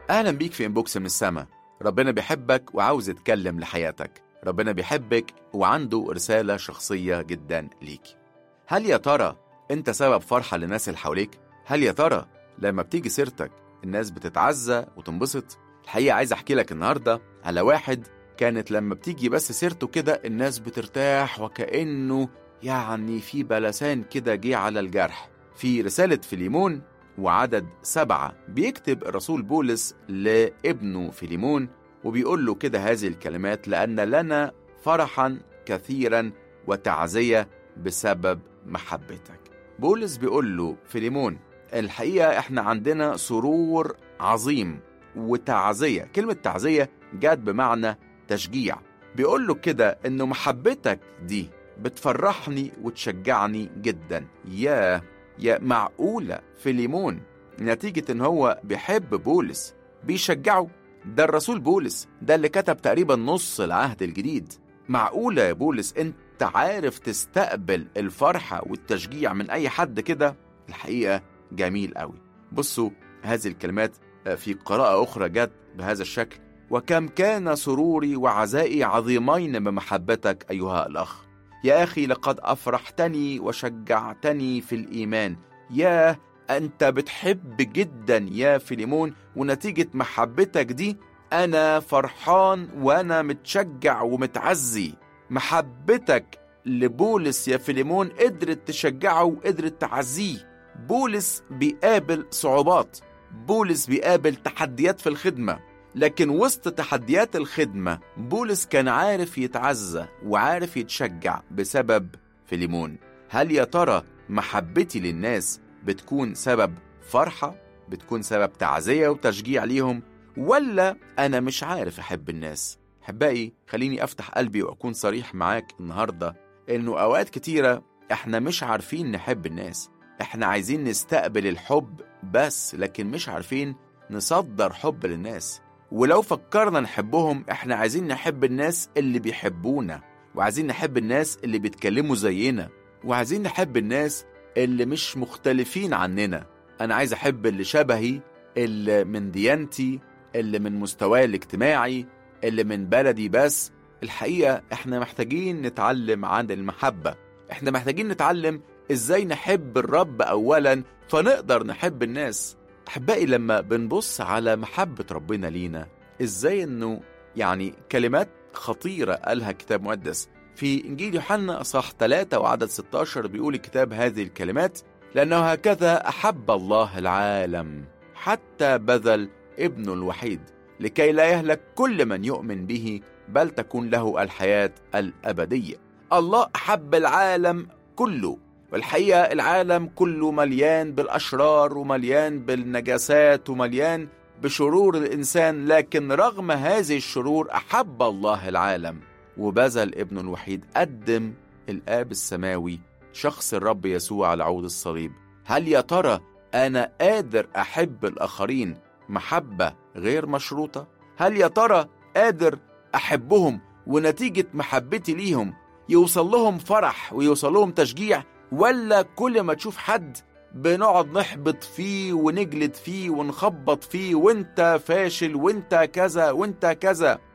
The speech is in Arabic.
أهلا بيك في إنبوكس من السما. ربنا بيحبك وعاوز يتكلم لحياتك. ربنا بيحبك وعنده رسالة شخصية جدا ليك. هل يا ترى أنت سبب فرحة للناس اللي حواليك؟ هل يا ترى لما بتيجي سيرتك الناس بتتعزى وتنبسط؟ الحقيقة عايز أحكي لك النهاردة على واحد كانت لما بتيجي بس سيرته كده الناس بترتاح، وكأنه يعني في بلسان كده جه على الجرح. في رسالة فيليمون وعدد 7 بيكتب الرسول بولس لابنه فيليمون وبيقول له كده هذه الكلمات: لأن لنا فرحا كثيرا وتعزية بسبب محبتك. بولس بيقول له فيليمون الحقيقة احنا عندنا سرور عظيم وتعزية. كلمة تعزية جات بمعنى تشجيع. بيقول له كده انه محبتك دي بتفرحني وتشجعني جدا. يا معقولة فيليمون نتيجة ان هو بيحب بولس بيشجعه؟ ده الرسول بولس ده اللي كتب تقريبا نص العهد الجديد. معقولة يا بولس انت عارف تستقبل الفرحة والتشجيع من اي حد كده؟ الحقيقة جميل قوي. بصوا هذه الكلمات في قراءة اخرى جت بهذا الشكل: وكم كان سروري وعزائي عظيمين بمحبتك أيها الأخ. يا أخي لقد أفرحتني وشجعتني في الإيمان. يا أنت بتحب جدا يا فيليمون، ونتيجة محبتك دي أنا فرحان وأنا متشجع ومتعزي. محبتك لبولس يا فيليمون قدرت تشجعه وقدرت تعزيه. بولس بيقابل صعوبات، بولس بيقابل تحديات في الخدمة، لكن وسط تحديات الخدمة بولس كان عارف يتعزى وعارف يتشجع بسبب فيليمون. هل يا ترى محبتي للناس بتكون سبب فرحة، بتكون سبب تعزية وتشجيع ليهم، ولا أنا مش عارف أحب الناس؟ أحبائي خليني أفتح قلبي وأكون صريح معاك النهاردة إنه أوقات كتيرة إحنا مش عارفين نحب الناس. إحنا عايزين نستقبل الحب بس، لكن مش عارفين نصدر حب للناس. ولو فكرنا نحبهم احنا عايزين نحب الناس اللي بيحبونا، وعايزين نحب الناس اللي بيتكلموا زينا، وعايزين نحب الناس اللي مش مختلفين عننا. انا عايز احب اللي شبهي، اللي من ديانتي، اللي من مستواي الاجتماعي، اللي من بلدي. بس الحقيقة احنا محتاجين نتعلم عن المحبة. احنا محتاجين نتعلم ازاي نحب الرب اولا فنقدر نحب الناس. أحبائي لما بنبص على محبة ربنا لينا إزاي إنه يعني كلمات خطيرة قالها كتاب مقدس في إنجيل يوحنا أصحاح 3 وعدد 16 بيقول الكتاب هذه الكلمات: لأنه هكذا أحب الله العالم حتى بذل ابنه الوحيد لكي لا يهلك كل من يؤمن به بل تكون له الحياة الأبدية. الله أحب العالم كله، والحقيقة العالم كله مليان بالأشرار ومليان بالنجاسات ومليان بشرور الإنسان، لكن رغم هذه الشرور أحب الله العالم وبذل ابنه الوحيد. قدم الآب السماوي شخص الرب يسوع على عود الصليب. هل يا ترى أنا قادر أحب الآخرين محبة غير مشروطة؟ هل يا ترى قادر أحبهم ونتيجة محبتي ليهم يوصل لهم فرح ويوصل لهم تشجيع؟ ولا كل ما تشوف حد بنقعد نحبط فيه ونجلد فيه ونخبط فيه وانت فاشل وانت كذا وانت كذا؟